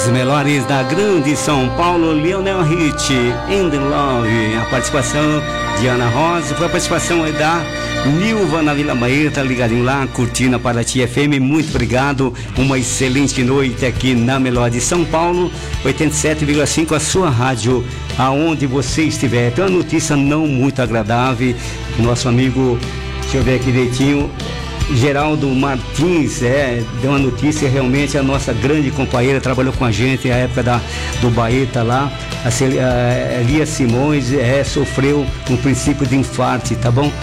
As melhores da grande São Paulo, Lionel Hit, In The Love. A participação de Ana Rosa, foi a participação da Nilva na Vila Maíra, tá ligadinho lá, curtindo a Paraty FM. Muito obrigado, uma excelente noite aqui na Melhor de São Paulo, 87,5, a sua rádio, aonde você estiver. Tem uma notícia não muito agradável, nosso amigo, deixa eu ver aqui direitinho, Geraldo Martins, deu uma notícia, realmente a nossa grande companheira, trabalhou com a gente na época do Baeta lá, a Elia Simões, sofreu um princípio de infarto, tá bom?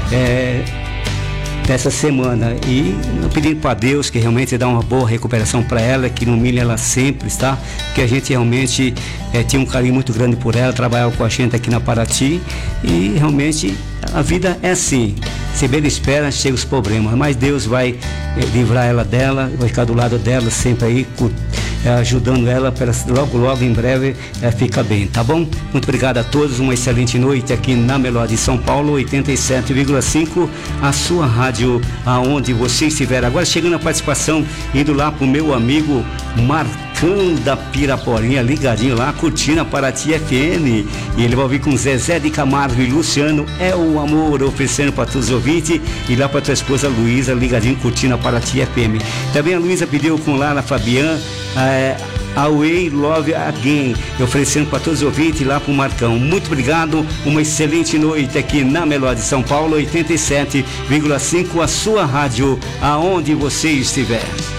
Dessa semana, e pedindo para Deus que realmente dá uma boa recuperação para ela, que não humilhe ela sempre, tá? Porque a gente realmente tinha um carinho muito grande por ela, trabalhava com a gente aqui na Paraty, e realmente a vida é assim, se bem espera, chega os problemas, mas Deus vai livrar ela dela, vai ficar do lado dela sempre aí, ajudando ela para logo em breve ficar bem, tá bom? Muito obrigado a todos, uma excelente noite aqui na Melhor de São Paulo, 87,5, a sua rádio aonde você estiver. Agora chegando a participação, indo lá pro meu amigo Marcão da Piraporinha, ligadinho lá, curtindo a Paraty FM, e ele vai ouvir com Zezé de Camargo e Luciano, É o Amor, oferecendo para todos os ouvintes, e lá para tua esposa Luísa, ligadinho, curtindo a Paraty FM. Também a Luísa pediu com Lara Fabian, Away Love Again, oferecendo para todos os ouvintes lá pro Marcão. Muito obrigado, uma excelente noite aqui na Melhor de São Paulo, 87,5, a sua rádio, aonde você estiver.